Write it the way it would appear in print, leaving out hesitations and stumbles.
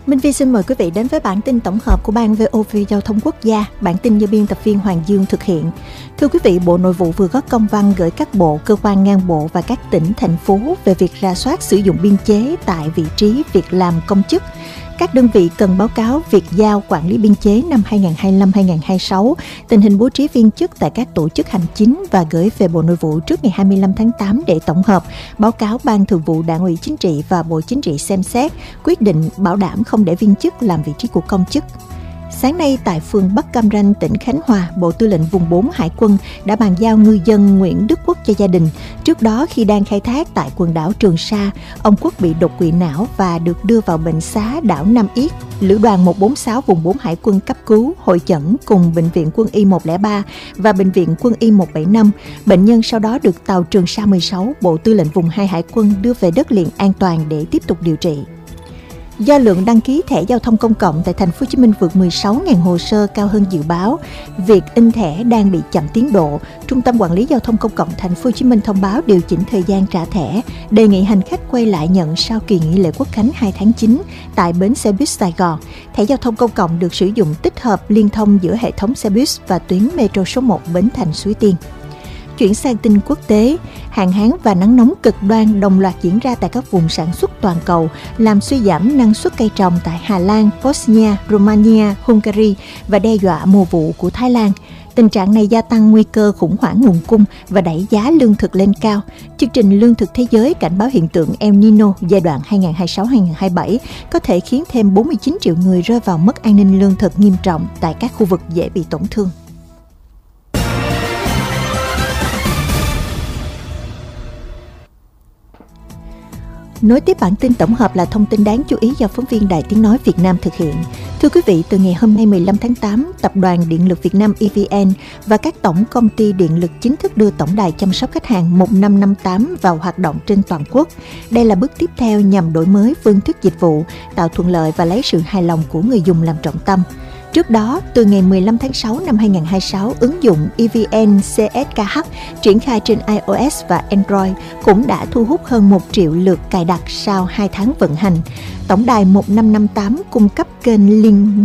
Minh Phi xin mời quý vị đến với bản tin tổng hợp của Ban VOV Giao thông Quốc gia. Bản tin do biên tập viên Hoàng Dương thực hiện. Thưa quý vị, Bộ Nội vụ vừa có công văn gửi các bộ, cơ quan ngang bộ và các tỉnh, thành phố về việc rà soát sử dụng biên chế tại vị trí việc làm công chức. Các đơn vị cần báo cáo việc giao quản lý biên chế năm 2025-2026, tình hình bố trí viên chức tại các tổ chức hành chính và gửi về Bộ Nội vụ trước ngày 25 tháng 8 để tổng hợp, báo cáo Ban Thường vụ Đảng ủy Chính trị và Bộ Chính trị xem xét, quyết định bảo đảm không để viên chức làm vị trí của công chức. Sáng nay tại phường Bắc Cam Ranh, tỉnh Khánh Hòa, Bộ Tư lệnh Vùng 4 Hải quân đã bàn giao ngư dân Nguyễn Đức Quốc cho gia đình. Trước đó, khi đang khai thác tại quần đảo Trường Sa, ông Quốc bị đột quỵ não và được đưa vào bệnh xá đảo Nam Yết. Lữ đoàn 146 Vùng 4 Hải quân cấp cứu, hội chẩn cùng Bệnh viện Quân y 103 và Bệnh viện Quân y 175. Bệnh nhân sau đó được tàu Trường Sa 16, Bộ Tư lệnh Vùng 2 Hải quân đưa về đất liền an toàn để tiếp tục điều trị. Do lượng đăng ký thẻ giao thông công cộng tại thành phố Hồ Chí Minh vượt 16.000 hồ sơ, cao hơn dự báo, việc in thẻ đang bị chậm tiến độ. Trung tâm Quản lý Giao thông Công cộng thành phố Hồ Chí Minh thông báo điều chỉnh thời gian trả thẻ, đề nghị hành khách quay lại nhận sau kỳ nghỉ lễ Quốc khánh 2 tháng 9 tại bến xe buýt Sài Gòn. Thẻ giao thông công cộng được sử dụng tích hợp liên thông giữa hệ thống xe buýt và tuyến metro số 1 Bến Thành Suối Tiên. Chuyển sang tin quốc tế, hạn hán và nắng nóng cực đoan đồng loạt diễn ra tại các vùng sản xuất toàn cầu, làm suy giảm năng suất cây trồng tại Hà Lan, Bosnia, Romania, Hungary và đe dọa mùa vụ của Thái Lan. Tình trạng này gia tăng nguy cơ khủng hoảng nguồn cung và đẩy giá lương thực lên cao. Chương trình Lương thực Thế giới cảnh báo hiện tượng El Nino giai đoạn 2026-2027 có thể khiến thêm 49 triệu người rơi vào mất an ninh lương thực nghiêm trọng tại các khu vực dễ bị tổn thương. Nối tiếp bản tin tổng hợp là thông tin đáng chú ý do phóng viên Đài Tiếng Nói Việt Nam thực hiện. Thưa quý vị, từ ngày hôm nay 15 tháng 8, Tập đoàn Điện lực Việt Nam EVN và các tổng công ty điện lực chính thức đưa tổng đài chăm sóc khách hàng 1558 vào hoạt động trên toàn quốc. Đây là bước tiếp theo nhằm đổi mới phương thức dịch vụ, tạo thuận lợi và lấy sự hài lòng của người dùng làm trọng tâm. Trước đó, từ ngày 15 tháng 6 năm 2026, ứng dụng EVN CSKH triển khai trên iOS và Android cũng đã thu hút hơn 1 triệu lượt cài đặt sau 2 tháng vận hành. Tổng đài 1558 cung cấp kênh liên